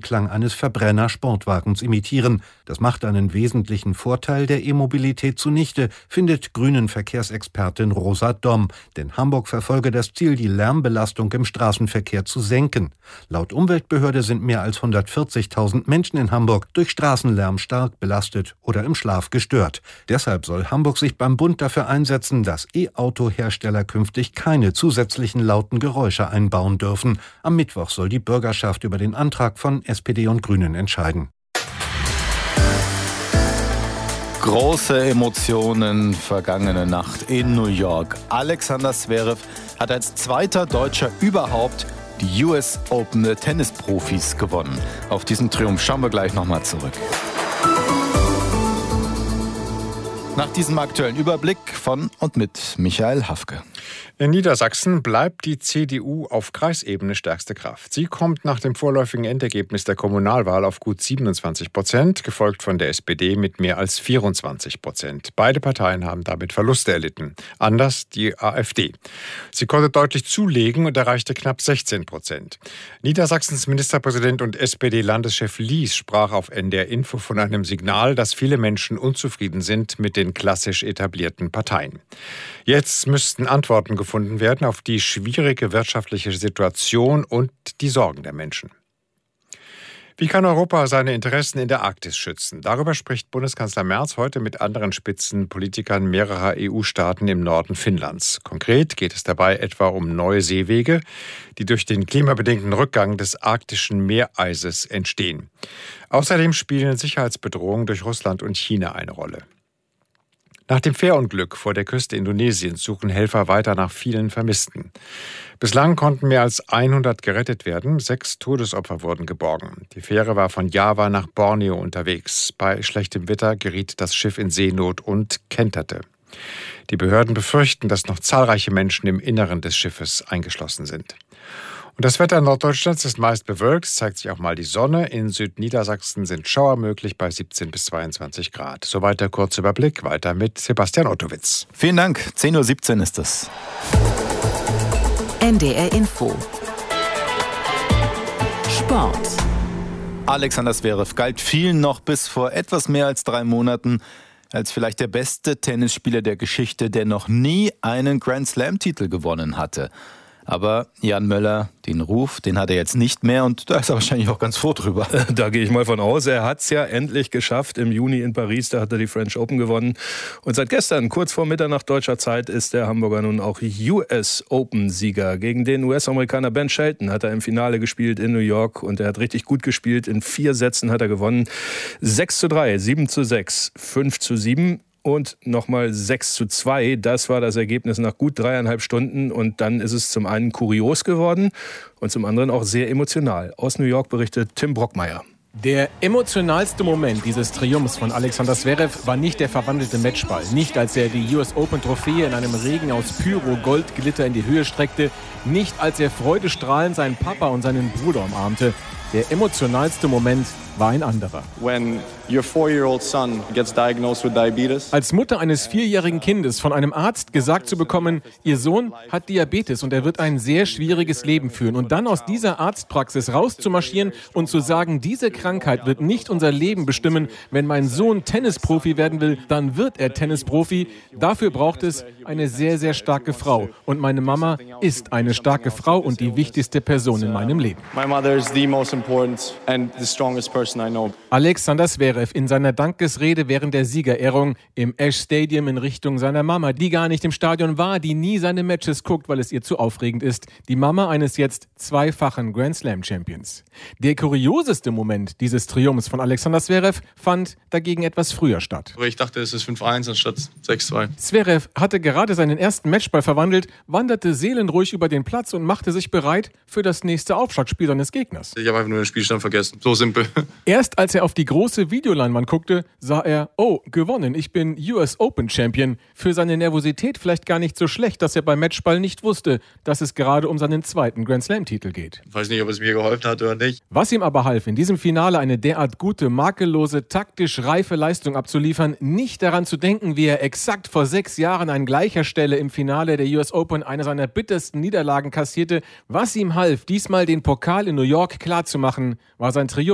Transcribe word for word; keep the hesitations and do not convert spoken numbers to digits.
Klang eines Verbrenner-Sportwagens imitieren. Das macht einen wesentlichen Vorteil der E-Mobilität zunichte, findet Grünen-Verkehrsexpertin Rosa Domm. Denn Hamburg verfolge das Ziel, die Lärmbelastung im Straßenverkehr zu senken. Laut Umweltbehörde sind mehr als hundertvierzigtausend Menschen in Hamburg durch Straßenlärm stark belastet oder im Schlaf gestört. Deshalb soll Hamburg sich beim Bund dafür einsetzen, dass E-Auto-Hersteller künftig keine zusätzlichen lauten Geräusche einbauen dürfen. Am Mittwoch soll die Bürgerschaft über den Antrag von S P D und Grünen entscheiden. Große Emotionen vergangene Nacht in New York. Alexander Zverev hat als zweiter Deutscher überhaupt die U S Open der Tennisprofis gewonnen. Auf diesen Triumph schauen wir gleich nochmal zurück. Nach diesem aktuellen Überblick von und mit Michael Hafke. In Niedersachsen bleibt die C D U auf Kreisebene stärkste Kraft. Sie kommt nach dem vorläufigen Endergebnis der Kommunalwahl auf gut siebenundzwanzig Prozent, gefolgt von der S P D mit mehr als vierundzwanzig Prozent. Beide Parteien haben damit Verluste erlitten. Anders die AfD. Sie konnte deutlich zulegen und erreichte knapp sechzehn Prozent. Niedersachsens Ministerpräsident und S P D-Landeschef Lies sprach auf N D R Info von einem Signal, dass viele Menschen unzufrieden sind mit den klassisch etablierten Parteien. Jetzt müssten Antworten gefunden werden auf die schwierige wirtschaftliche Situation und die Sorgen der Menschen. Wie kann Europa seine Interessen in der Arktis schützen? Darüber spricht Bundeskanzler Merz heute mit anderen Spitzenpolitikern mehrerer E U-Staaten im Norden Finnlands. Konkret geht es dabei etwa um neue Seewege, die durch den klimabedingten Rückgang des arktischen Meereises entstehen. Außerdem spielen Sicherheitsbedrohungen durch Russland und China eine Rolle. Nach dem Fährunglück vor der Küste Indonesiens suchen Helfer weiter nach vielen Vermissten. Bislang konnten mehr als hundert gerettet werden, sechs Todesopfer wurden geborgen. Die Fähre war von Java nach Borneo unterwegs. Bei schlechtem Wetter geriet das Schiff in Seenot und kenterte. Die Behörden befürchten, dass noch zahlreiche Menschen im Inneren des Schiffes eingeschlossen sind. Und das Wetter in Norddeutschlands ist meist bewölkt, zeigt sich auch mal die Sonne. In Südniedersachsen sind Schauer möglich bei siebzehn bis zweiundzwanzig Grad. Soweit der kurze Überblick. Weiter mit Sebastian Ottowitz. Vielen Dank. zehn Uhr siebzehn ist es. N D R Info. Sport. Alexander Zverev galt vielen noch bis vor etwas mehr als drei Monaten als vielleicht der beste Tennisspieler der Geschichte, der noch nie einen Grand-Slam-Titel gewonnen hatte. Aber Jan Möller, den Ruf, den hat er jetzt nicht mehr und da ist er wahrscheinlich auch ganz froh drüber. Da gehe ich mal von aus. Er hat es ja endlich geschafft. Im Juni in Paris, da hat er die French Open gewonnen. Und seit gestern, kurz vor Mitternacht deutscher Zeit, ist der Hamburger nun auch U S Open-Sieger. Gegen den U S-Amerikaner Ben Shelton hat er im Finale gespielt in New York und er hat richtig gut gespielt. In vier Sätzen hat er gewonnen. sechs zu drei, sieben zu sechs, fünf zu sieben. Und nochmal sechs zu zwei, das war das Ergebnis nach gut dreieinhalb Stunden. Und dann ist es zum einen kurios geworden und zum anderen auch sehr emotional. Aus New York berichtet Tim Brockmeier. Der emotionalste Moment dieses Triumphs von Alexander Zverev war nicht der verwandelte Matchball. Nicht, als er die U S Open-Trophäe in einem Regen aus Pyro-Goldglitter in die Höhe streckte. Nicht, als er freudestrahlend seinen Papa und seinen Bruder umarmte. Der emotionalste Moment war ein anderer. When your four-year-old son gets diagnosed with diabetes. Als Mutter eines vierjährigen Kindes von einem Arzt gesagt zu bekommen, ihr Sohn hat Diabetes und er wird ein sehr schwieriges Leben führen. Und dann aus dieser Arztpraxis rauszumarschieren und zu sagen, diese Krankheit wird nicht unser Leben bestimmen. Wenn mein Sohn Tennisprofi werden will, dann wird er Tennisprofi. Dafür braucht es eine sehr, sehr starke Frau. Und meine Mama ist eine starke Frau und die wichtigste Person in meinem Leben. My mother is the most important and the strongest person I know. Alexander Zverev in seiner Dankesrede während der Siegerehrung im Ash Stadium in Richtung seiner Mama, die gar nicht im Stadion war, die nie seine Matches guckt, weil es ihr zu aufregend ist. Die Mama eines jetzt zweifachen Grand Slam Champions. Der kurioseste Moment dieses Triumphs von Alexander Zverev fand dagegen etwas früher statt. Ich dachte, es ist fünf eins anstatt sechs zwei. Zverev hatte gerade seinen ersten Matchball verwandelt, wanderte seelenruhig über den Platz und machte sich bereit für das nächste Aufschlagspiel seines Gegners. Ich habe einfach nur den Spielstand vergessen. So simpel. Erst als er auf die große Videoleinwand guckte, sah er, oh, gewonnen, ich bin U S Open Champion. Für seine Nervosität vielleicht gar nicht so schlecht, dass er beim Matchball nicht wusste, dass es gerade um seinen zweiten Grand Slam-Titel geht. Ich weiß nicht, ob es mir geholfen hat oder nicht. Was ihm aber half, in diesem Finale eine derart gute, makellose, taktisch reife Leistung abzuliefern, nicht daran zu denken, wie er exakt vor sechs Jahren an gleicher Stelle im Finale der U S Open eine seiner bittersten Niederlagen kassierte. Was ihm half, diesmal den Pokal in New York klarzumachen, war sein Triumph